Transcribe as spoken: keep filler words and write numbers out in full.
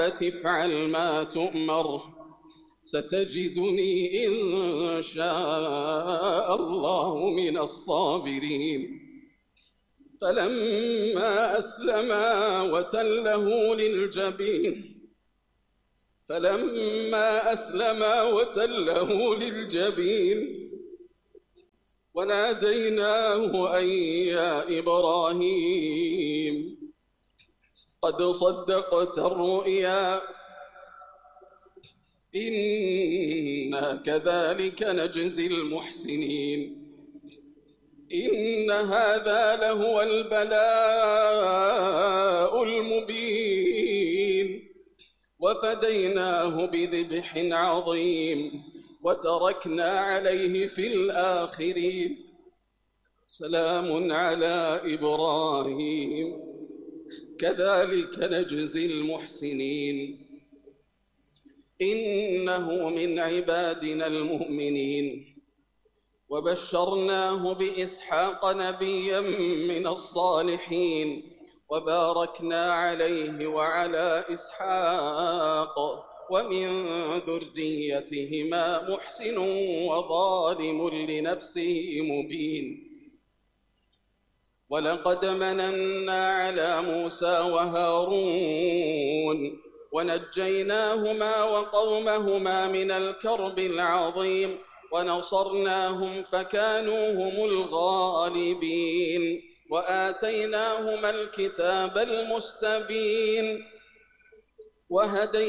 افعل ما تؤمر ستجدني إن شاء الله من الصابرين. فلما أسلما وتله للجبين فلما أسلما وتله للجبين وناديناه أن يا إبراهيم قد صدقت الرؤيا إنا كذلك نجزي المحسنين إن هذا لهو البلاء المبين وفديناه بذبح عظيم وتركنا عليه في الآخرين سلام على إبراهيم كذلك نجزي المحسنين إنه من عبادنا المؤمنين وبشرناه بإسحاق نبيا من الصالحين وباركنا عليه وعلى إسحاق ومن ذريتهما محسن وظالم لنفسه مبين ولقد مننا على موسى وهارون ونجيناهما وقومهما من الكرب العظيم ونصرناهم فكانوا هم الغالبين وآتيناهما الكتاب المستبين وهديناهما